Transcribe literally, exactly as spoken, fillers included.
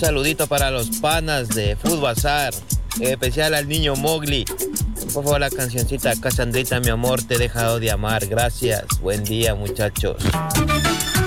saludito para los panas de Fútbazar, en especial al niño Mowgli. Por favor, la cancioncita Casandrita, mi amor, te he dejado de amar. Gracias. Buen día, muchachos.